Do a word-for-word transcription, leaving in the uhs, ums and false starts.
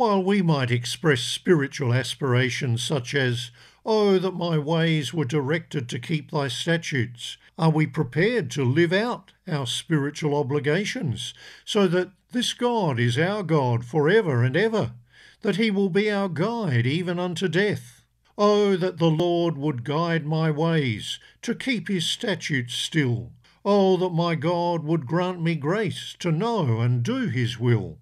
While we might express spiritual aspirations such as, "Oh, that my ways were directed to keep thy statutes," are we prepared to live out our spiritual obligations so that this God is our God forever and ever, that he will be our guide even unto death? Oh, that the Lord would guide my ways to keep his statutes still. Oh, that my God would grant me grace to know and do his will.